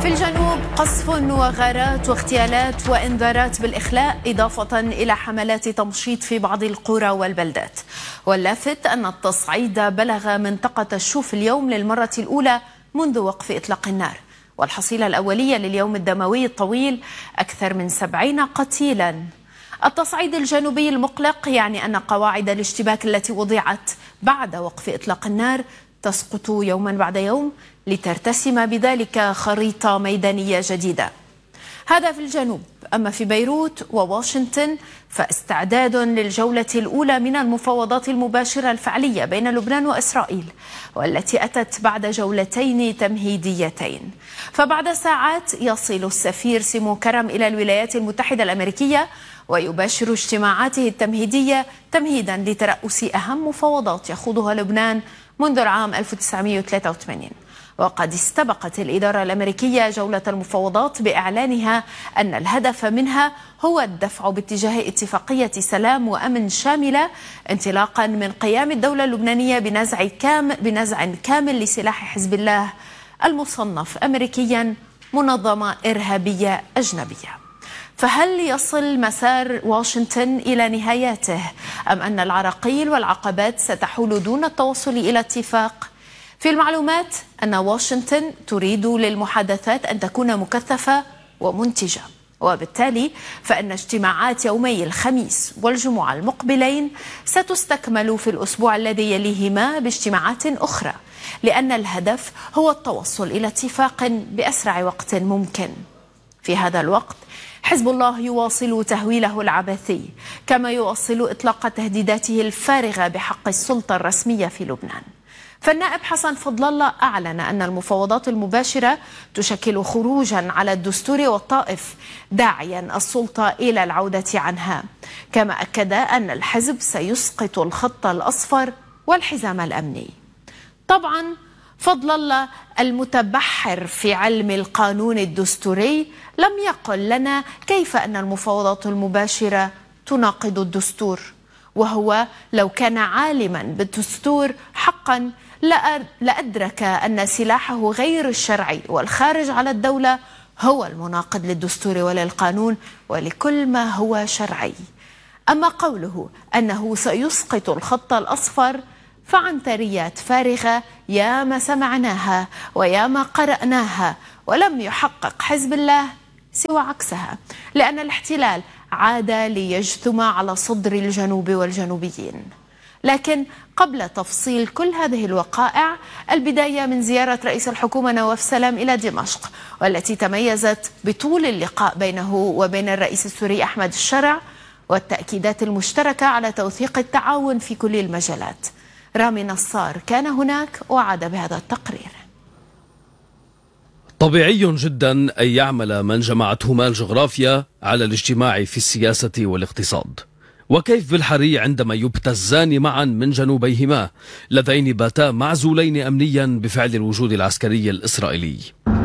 في الجنوب قصف وغارات واغتيالات وإنذارات بالإخلاء، إضافة إلى حملات تمشيط في بعض القرى والبلدات. واللافت أن التصعيد بلغ منطقة الشوف اليوم للمرة الأولى منذ وقف إطلاق النار، والحصيلة الأولية لليوم الدموي الطويل أكثر من 70 قتيلا. التصعيد الجنوبي المقلق يعني أن قواعد الاشتباك التي وضعت بعد وقف إطلاق النار تسقط يوما بعد يوم، لترتسم بذلك خريطة ميدانية جديدة. هذا في الجنوب. أما في بيروت وواشنطن فاستعداد للجولة الأولى من المفاوضات المباشرة الفعلية بين لبنان وإسرائيل، والتي أتت بعد جولتين تمهيديتين. فبعد ساعات يصل السفير سيمون كرم إلى الولايات المتحدة الأمريكية ويباشر اجتماعاته التمهيدية تمهيدا لترأس أهم مفاوضات يخوضها لبنان منذ العام 1983. وقد استبقت الإدارة الأمريكية جولة المفاوضات بإعلانها أن الهدف منها هو الدفع باتجاه اتفاقية سلام وأمن شاملة، انطلاقا من قيام الدولة اللبنانية بنزع كامل لسلاح حزب الله المصنف أمريكيا منظمة إرهابية أجنبية. فهل يصل مسار واشنطن إلى نهاياته، أم أن العراقيل والعقبات ستحول دون التوصل إلى اتفاق؟ في المعلومات أن واشنطن تريد للمحادثات أن تكون مكثفة ومنتجة، وبالتالي فإن اجتماعات يومي الخميس والجمعة المقبلين ستستكمل في الأسبوع الذي يليهما باجتماعات أخرى، لأن الهدف هو التوصل إلى اتفاق بأسرع وقت ممكن. في هذا الوقت حزب الله يواصل تهويله العبثي، كما يواصل إطلاق تهديداته الفارغة بحق السلطة الرسمية في لبنان. فالنائب حسن فضل الله أعلن أن المفاوضات المباشرة تشكل خروجا على الدستور والطائف، داعيا السلطة إلى العودة عنها. كما أكد أن الحزب سيسقط الخط الأصفر والحزام الأمني. طبعا فضل الله المتبحر في علم القانون الدستوري لم يقل لنا كيف أن المفاوضات المباشرة تناقض الدستور، وهو لو كان عالما بالدستور حقا لأدرك أن سلاحه غير الشرعي والخارج على الدولة هو المناقض للدستور وللقانون ولكل ما هو شرعي. أما قوله أنه سيسقط الخط الأصفر فعنتريات فارغة ياما سمعناها وياما قرأناها، ولم يحقق حزب الله سوى عكسها، لأن الاحتلال عاد ليجثم على صدر الجنوب والجنوبيين. لكن قبل تفصيل كل هذه الوقائع، البداية من زيارة رئيس الحكومة نواف سلام إلى دمشق، والتي تميزت بطول اللقاء بينه وبين الرئيس السوري أحمد الشرع والتأكيدات المشتركة على توثيق التعاون في كل المجالات. رامي نصار كان هناك وعاد بهذا التقرير. طبيعي جدا أن يعمل من جمعتهما الجغرافيا على الاجتماع في السياسة والاقتصاد، وكيف بالحري عندما يبتزان معا من جنوبيهما اللذين باتا معزولين أمنيا بفعل الوجود العسكري الإسرائيلي.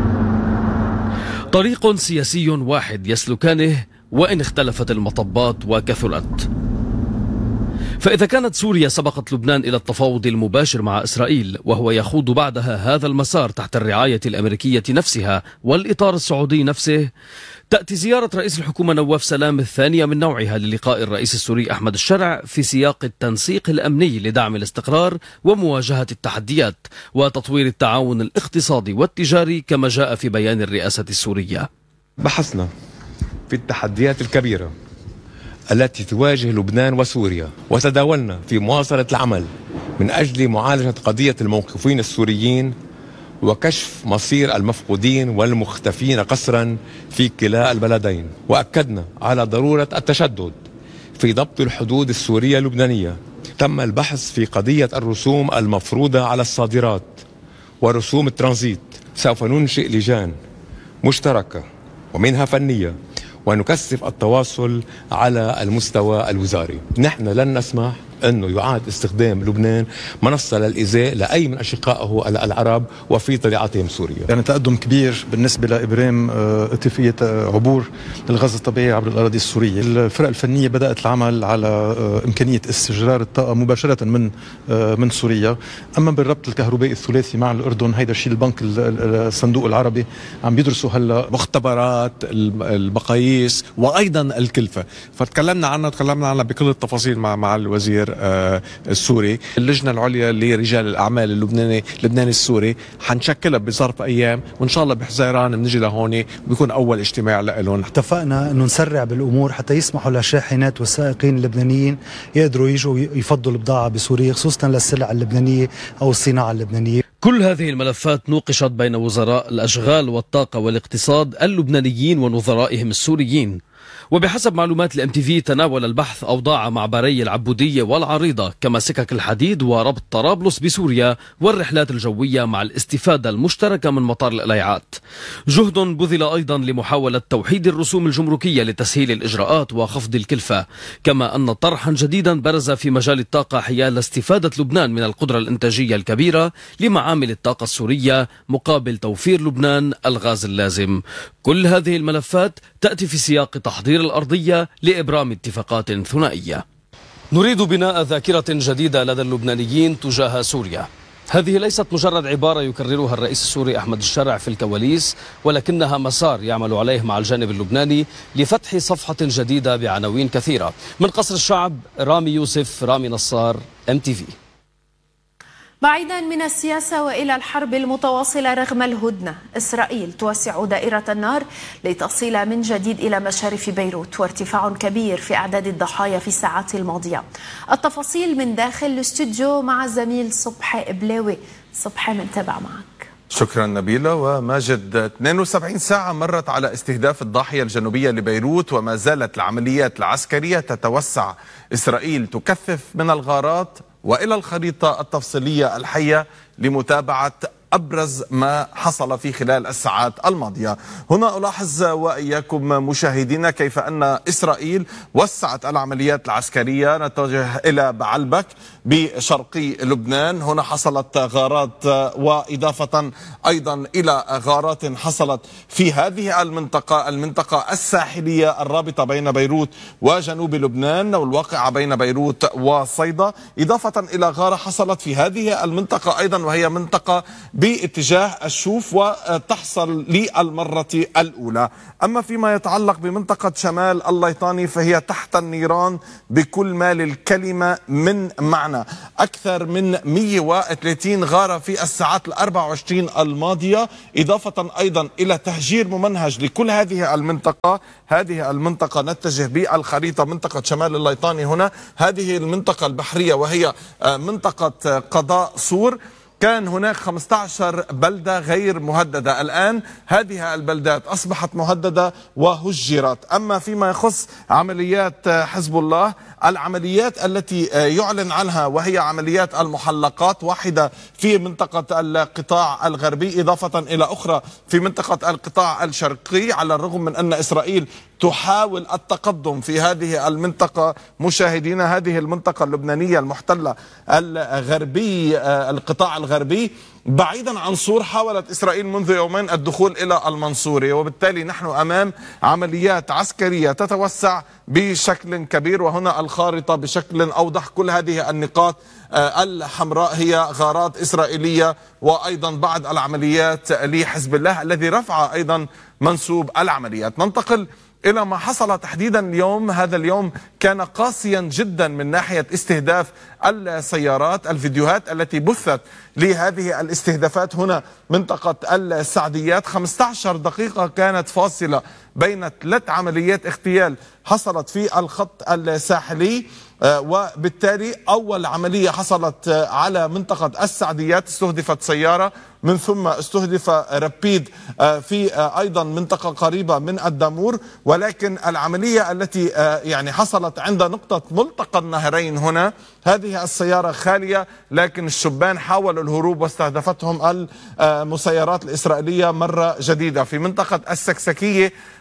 طريق سياسي واحد يسلكانه وإن اختلفت المطبات وكثرت. فإذا كانت سوريا سبقت لبنان إلى التفاوض المباشر مع إسرائيل، وهو يخوض بعدها هذا المسار تحت الرعاية الأمريكية نفسها والإطار السعودي نفسه، تأتي زيارة رئيس الحكومة نواف سلام الثانية من نوعها للقاء الرئيس السوري أحمد الشرع في سياق التنسيق الأمني لدعم الاستقرار ومواجهة التحديات وتطوير التعاون الاقتصادي والتجاري، كما جاء في بيان الرئاسة السورية. بحثنا في التحديات الكبيرة التي تواجه لبنان وسوريا، وتداولنا في مواصلة العمل من أجل معالجة قضية الموقوفين السوريين وكشف مصير المفقودين والمختفين قسرا في كلا البلدين. وأكدنا على ضرورة التشدد في ضبط الحدود السورية اللبنانية. تم البحث في قضية الرسوم المفروضة على الصادرات ورسوم الترانزيت. سوف ننشئ لجان مشتركة ومنها فنية، ونكثف التواصل على المستوى الوزاري. نحن لن نسمح أنه يعاد استخدام لبنان منصة للإيذاء لأي من أشقائه العرب وفي طليعتهم سوريا. يعني تقدم كبير بالنسبة لإبرام اتفاقية عبور الغاز الطبيعي عبر الأراضي السورية. الفرق الفنية بدأت العمل على إمكانية استجرار الطاقة مباشرة من سوريا. أما بالربط الكهربائي الثلاثي مع الأردن، هيدا الشيء البنك الصندوق العربي عم بيدرسوا هلا. مختبرات المقاييس وأيضا الكلفة، فتكلمنا عنها بكل التفاصيل مع الوزير السوري. اللجنة العليا لرجال الأعمال اللبناني السوري حنشكلها بظرف أيام، وإن شاء الله بحزيران بنجي لهون بيكون أول اجتماع لهم. اتفقنا أنه نسرع بالأمور حتى يسمحوا للشاحنات والسائقين اللبنانيين يقدروا يجوا يفضوا البضاعة بسوريا، خصوصا للسلع اللبنانية أو الصناعة اللبنانية. كل هذه الملفات نوقشت بين وزراء الأشغال والطاقة والاقتصاد اللبنانيين ونظرائهم السوريين. وبحسب معلومات الMTV تناول البحث أوضاع معبري العبودية والعريضة كما سكك الحديد وربط طرابلس بسوريا والرحلات الجوية مع الاستفادة المشتركة من مطار القليعات. جهد بذل أيضا لمحاولة توحيد الرسوم الجمركية لتسهيل الإجراءات وخفض الكلفة، كما أن طرحا جديدا برز في مجال الطاقة حيال استفادة لبنان من القدرة الإنتاجية الكبيرة لمعامل الطاقة السورية مقابل توفير لبنان الغاز اللازم. كل هذه الملفات تأتي في سياق تحضير الأرضية لإبرام اتفاقات ثنائية. نريد بناء ذاكرة جديدة لدى اللبنانيين تجاه سوريا. هذه ليست مجرد عبارة يكررها الرئيس السوري أحمد الشرع في الكواليس، ولكنها مسار يعمل عليه مع الجانب اللبناني لفتح صفحة جديدة بعناوين كثيرة. من قصر الشعب، رامي يوسف، رامي نصار، MTV. بعيدا من السياسة وإلى الحرب المتواصلة رغم الهدنة، إسرائيل توسع دائرة النار لتصل من جديد إلى مشارف بيروت، وارتفاع كبير في أعداد الضحايا في الساعات الماضية. التفاصيل من داخل الاستوديو مع زميل صبحي إبلاوي. صبحي، منتابع معك. شكرا نبيلة وماجد. 72 ساعة مرت على استهداف الضاحية الجنوبية لبيروت، وما زالت العمليات العسكرية تتوسع. إسرائيل تكثف من الغارات وإلى الخريطة التفصيلية الحية لمتابعة أبرز ما حصل في خلال الساعات الماضية. هنا ألاحظ وإياكم مشاهدينا كيف أن إسرائيل وسعت العمليات العسكرية. نتوجه إلى بعلبك بشرقي لبنان، هنا حصلت غارات، وإضافة أيضا إلى غارات حصلت في هذه المنطقة الساحلية الرابطة بين بيروت وجنوب لبنان، والواقعة بين بيروت وصيدا، إضافة إلى غارة حصلت في هذه المنطقة أيضا وهي منطقة باتجاه الشوف وتحصل للمرة الأولى. أما فيما يتعلق بمنطقة شمال الليطاني فهي تحت النيران بكل ما للكلمة من معنى. أكثر من 130 غارة في الساعات 24 الماضية، إضافة أيضا إلى تهجير ممنهج لكل هذه المنطقة. هذه المنطقة نتجه بالخريطة منطقة شمال الليطاني هنا، هذه المنطقة البحرية وهي منطقة قضاء صور. كان هناك 15 بلدة غير مهددة، الآن هذه البلدات أصبحت مهددة وهجرت. أما فيما يخص عمليات حزب الله، العمليات التي يعلن عنها وهي عمليات المحلقات، واحدة في منطقة القطاع الغربي إضافة إلى أخرى في منطقة القطاع الشرقي، على الرغم من أن إسرائيل تحاول التقدم في هذه المنطقة. مشاهدينا، هذه المنطقة اللبنانية المحتلة الغربي، القطاع الغربي بعيدا عن صور، حاولت إسرائيل منذ يومين الدخول إلى المنصورة، وبالتالي نحن أمام عمليات عسكرية تتوسع بشكل كبير. وهنا الخارطة بشكل أوضح، كل هذه النقاط الحمراء هي غارات إسرائيلية، وأيضا بعض العمليات لحزب الله الذي رفع أيضا منسوب العمليات. ننتقل إلى ما حصل تحديدا اليوم. هذا اليوم كان قاسيا جدا من ناحية استهداف السيارات. الفيديوهات التي بثت لهذه الاستهدافات هنا منطقة السعديات، 15 دقيقة كانت فاصلة بين 3 عمليات اغتيال حصلت في الخط الساحلي، وبالتالي أول عملية حصلت على منطقة السعديات، استهدفت سيارة، من ثم استهدف ربيد في أيضا منطقة قريبة من الدامور. ولكن العملية التي يعني حصلت عند نقطة ملتقى النهرين هنا، هذه السيارة خالية، لكن الشبان حاولوا الهروب واستهدفتهم المسيرات الإسرائيلية مرة جديدة. في منطقة السكسكية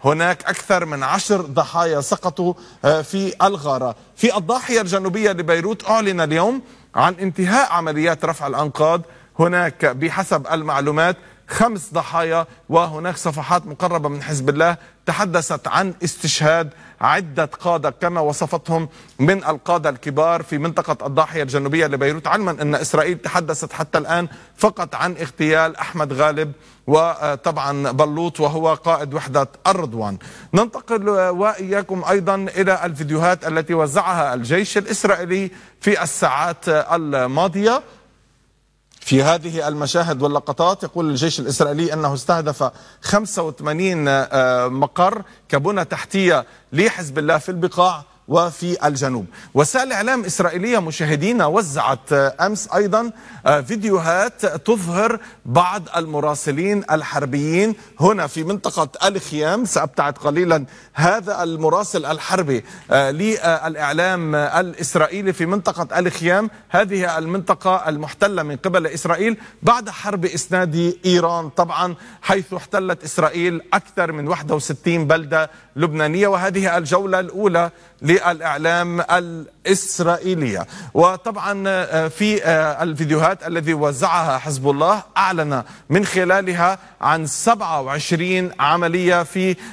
هناك أكثر من 10 ضحايا سقطوا في الغارة. في الضاحية الجنوبية لبيروت أعلن اليوم عن انتهاء عمليات رفع الأنقاض. هناك بحسب المعلومات 5 ضحايا، وهناك صفحات مقربة من حزب الله تحدثت عن استشهاد عدة قادة كما وصفتهم من القادة الكبار في منطقة الضاحية الجنوبية لبيروت، علما أن إسرائيل تحدثت حتى الآن فقط عن اغتيال أحمد غالب وطبعا بلوط وهو قائد وحدة الرضوان. ننتقل وإياكم أيضا إلى الفيديوهات التي وزعها الجيش الإسرائيلي في الساعات الماضية. في هذه المشاهد واللقطات يقول الجيش الإسرائيلي أنه استهدف 85 مقر كبنى تحتية لحزب الله في البقاع وفي الجنوب. وسائل إعلام إسرائيلية مشاهدين وزعت أمس أيضا فيديوهات تظهر بعض المراسلين الحربيين هنا في منطقة الخيام. سأبتعد قليلا. هذا المراسل الحربي للإعلام الإسرائيلي في منطقة الخيام، هذه المنطقة المحتلة من قبل إسرائيل بعد حرب إسناد إيران طبعا، حيث احتلت إسرائيل أكثر من 61 بلدة لبنانية، وهذه الجولة الأولى للإعلام الإسرائيلية. وطبعا في الفيديوهات الذي وزعها حزب الله أعلن من خلالها عن 27 عملية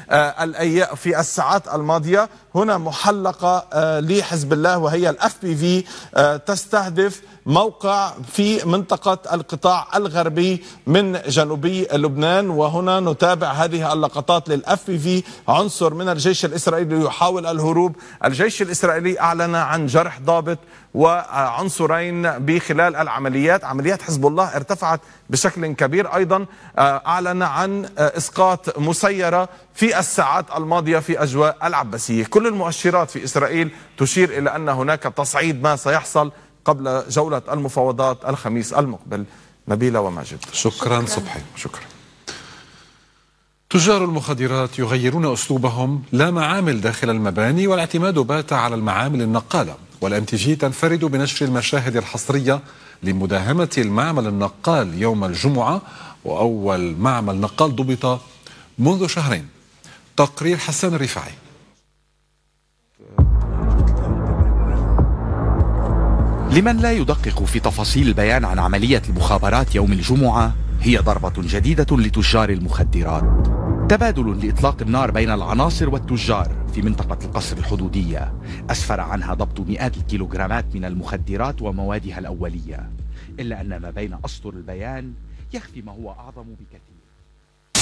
في الساعات الماضية. هنا محلقة لحزب الله وهي الFPV تستهدف موقع في منطقة القطاع الغربي من جنوبي لبنان. وهنا نتابع هذه اللقطات للFPV. عنصر من الجيش الإسرائيلي يحاول الهروب. الجيش الإسرائيلي أعلن عن جرح ضابط وعنصرين بخلال العمليات. عمليات حزب الله ارتفعت بشكل كبير. أيضا أعلن عن إسقاط مسيرة في الساعات الماضية في أجواء العباسية. كل المؤشرات في إسرائيل تشير إلى أن هناك تصعيد ما سيحصل قبل جولة المفاوضات الخميس المقبل. نبيلة وماجد. شكرا صبحي. شكرا. تجار المخدرات يغيرون أسلوبهم، لا معامل داخل المباني والاعتماد بات على المعامل النقالة. والMTV تنفرد بنشر المشاهد الحصرية لمداهمة المعمل النقال يوم الجمعة، وأول معمل نقال ضبط منذ شهرين. تقرير حسان الرفاعي. لمن لا يدقق في تفاصيل البيان عن عملية المخابرات يوم الجمعة، هي ضربة جديدة لتجار المخدرات. تبادل لإطلاق النار بين العناصر والتجار في منطقة القصر الحدودية أسفر عنها ضبط مئات الكيلوغرامات من المخدرات وموادها الأولية، إلا أن ما بين أسطر البيان يخفي ما هو أعظم بكثير.